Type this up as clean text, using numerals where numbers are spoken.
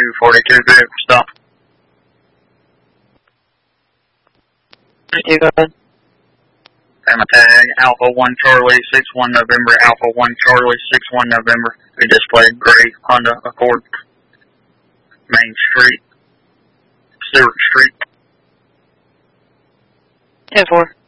42 vehicle stop. You go ahead. I'm a tag Alpha 1 Charlie 61 November, Alpha 1 Charlie 61 November. We displayed gray Honda Accord. Main Street, Stewart Street. 10-4.